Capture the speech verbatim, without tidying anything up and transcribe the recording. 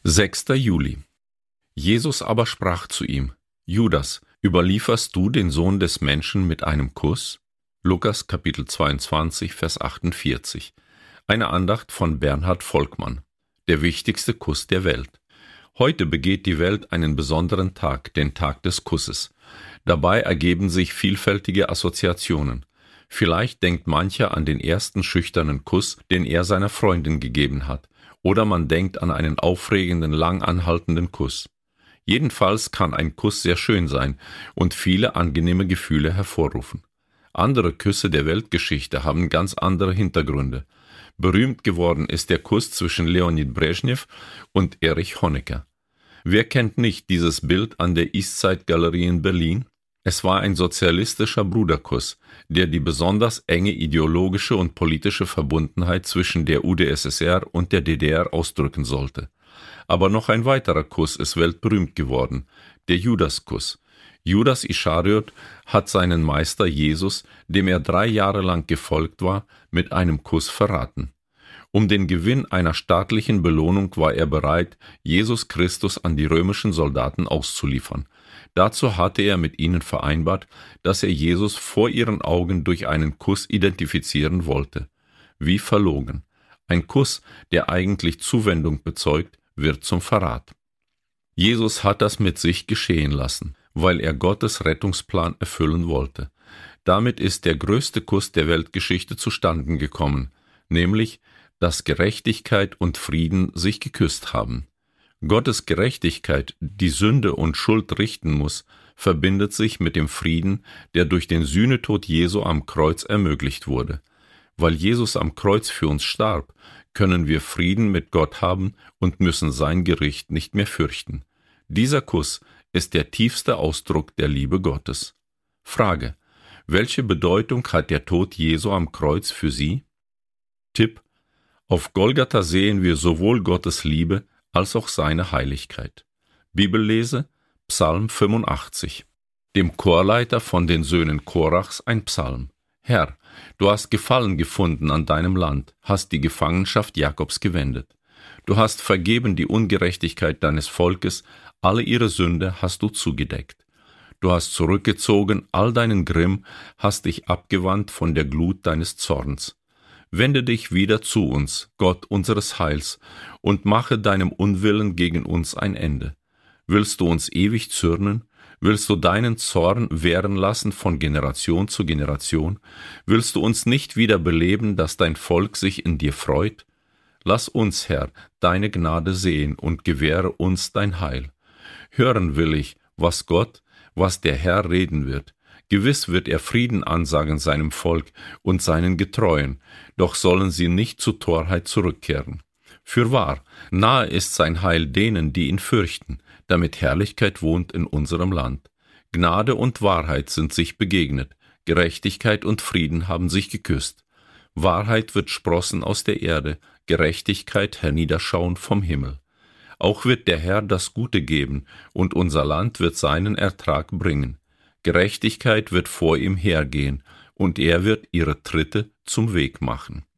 sechster Juli. Jesus aber sprach zu ihm: Judas, überlieferst du den Sohn des Menschen mit einem Kuss? Lukas Kapitel zweiundzwanzig, Vers achtundvierzig. Eine Andacht von Bernhard Volkmann. Der wichtigste Kuss der Welt. Heute begeht die Welt einen besonderen Tag, den Tag des Kusses. Dabei ergeben sich vielfältige Assoziationen. Vielleicht denkt mancher an den ersten schüchternen Kuss, den er seiner Freundin gegeben hat, oder man denkt an einen aufregenden, lang anhaltenden Kuss. Jedenfalls kann ein Kuss sehr schön sein und viele angenehme Gefühle hervorrufen. Andere Küsse der Weltgeschichte haben ganz andere Hintergründe. Berühmt geworden ist der Kuss zwischen Leonid Brezhnev und Erich Honecker. Wer kennt nicht dieses Bild an der Eastside Galerie in Berlin? Es war ein sozialistischer Bruderkuss, der die besonders enge ideologische und politische Verbundenheit zwischen der U d S S R und der D D R ausdrücken sollte. Aber noch ein weiterer Kuss ist weltberühmt geworden, der Judaskuss. Judas Ischariot hat seinen Meister Jesus, dem er drei Jahre lang gefolgt war, mit einem Kuss verraten. Um den Gewinn einer staatlichen Belohnung war er bereit, Jesus Christus an die römischen Soldaten auszuliefern. Dazu hatte er mit ihnen vereinbart, dass er Jesus vor ihren Augen durch einen Kuss identifizieren wollte. Wie verlogen. Ein Kuss, der eigentlich Zuwendung bezeugt, wird zum Verrat. Jesus hat das mit sich geschehen lassen, weil er Gottes Rettungsplan erfüllen wollte. Damit ist der größte Kuss der Weltgeschichte zustande gekommen, nämlich, dass Gerechtigkeit und Frieden sich geküsst haben. Gottes Gerechtigkeit, die Sünde und Schuld richten muss, verbindet sich mit dem Frieden, der durch den Sühnetod Jesu am Kreuz ermöglicht wurde. Weil Jesus am Kreuz für uns starb, können wir Frieden mit Gott haben und müssen sein Gericht nicht mehr fürchten. Dieser Kuss ist der tiefste Ausdruck der Liebe Gottes. Frage: Welche Bedeutung hat der Tod Jesu am Kreuz für Sie? Tipp: Auf Golgatha sehen wir sowohl Gottes Liebe als auch seine Heiligkeit. Bibellese: Psalm fünfundachtzig. Dem Chorleiter von den Söhnen Korachs ein Psalm. Herr, du hast Gefallen gefunden an deinem Land, hast die Gefangenschaft Jakobs gewendet. Du hast vergeben die Ungerechtigkeit deines Volkes, alle ihre Sünde hast du zugedeckt. Du hast zurückgezogen all deinen Grimm, hast dich abgewandt von der Glut deines Zorns. Wende dich wieder zu uns, Gott unseres Heils, und mache deinem Unwillen gegen uns ein Ende. Willst du uns ewig zürnen? Willst du deinen Zorn währen lassen von Generation zu Generation? Willst du uns nicht wieder beleben, dass dein Volk sich in dir freut? Lass uns, Herr, deine Gnade sehen und gewähre uns dein Heil. Hören will ich, was Gott, was der Herr reden wird. Gewiss wird er Frieden ansagen seinem Volk und seinen Getreuen, doch sollen sie nicht zu Torheit zurückkehren. Fürwahr, nahe ist sein Heil denen, die ihn fürchten, damit Herrlichkeit wohnt in unserem Land. Gnade und Wahrheit sind sich begegnet, Gerechtigkeit und Frieden haben sich geküsst. Wahrheit wird sprossen aus der Erde, Gerechtigkeit herniederschauen vom Himmel. Auch wird der Herr das Gute geben, und unser Land wird seinen Ertrag bringen. Gerechtigkeit wird vor ihm hergehen, und er wird ihre Tritte zum Weg machen.